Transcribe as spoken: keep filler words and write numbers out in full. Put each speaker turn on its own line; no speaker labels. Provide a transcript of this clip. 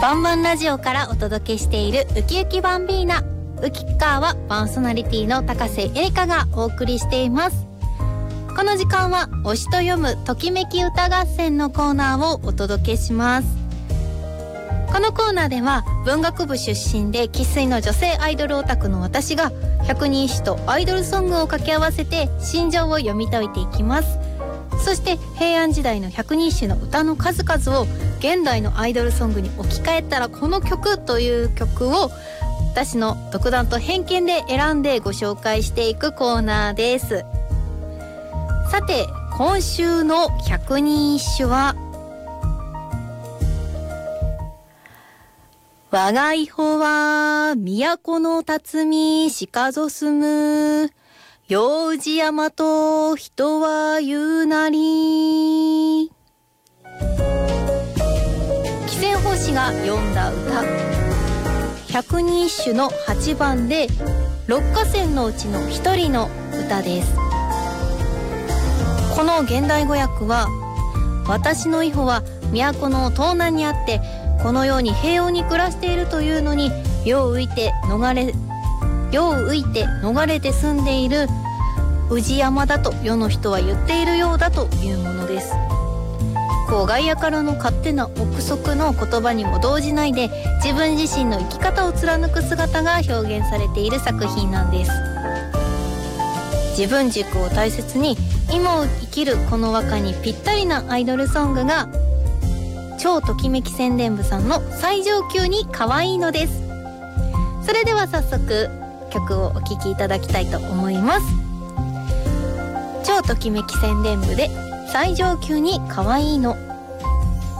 バンバンラジオからお届けしているウキウキバンビーナ。ウキカーはパーソナリティの高瀬エリカがお送りしています。この時間は推しと読むときめき歌合戦のコーナーをお届けします。このコーナーでは文学部出身で生粋の女性アイドルオタクの私が百人一首とアイドルソングを掛け合わせて心情を読み解いていきます。そして平安時代の百人一首の歌の数々を現代のアイドルソングに置き換えたらこの曲という曲を私の独断と偏見で選んでご紹介していくコーナーです。さて今週の百人一首は、我が異穂は都の辰巳鹿ぞ住む、楊氏山と人は言うなり。喜千法師が詠んだ歌、百人一首のはちばんで六歌仙のうちのひとりの歌です。この現代語訳は、私の異穂は都の東南にあってこのように平穏に暮らしているというのに、世を浮いて逃れ世を浮いて逃れて住んでいる氏山だと世の人は言っているようだというものです。こう外野からの勝手な憶測の言葉にも動じないで自分自身の生き方を貫く姿が表現されている作品なんです。自分軸を大切に今を生きるこの和歌にぴったりなアイドルソングが超ときめき宣伝部さんの最上級に可愛いのです。それでは早速曲をお聴きいただきたいと思います。超ときめき宣伝部で最上級に可愛いの。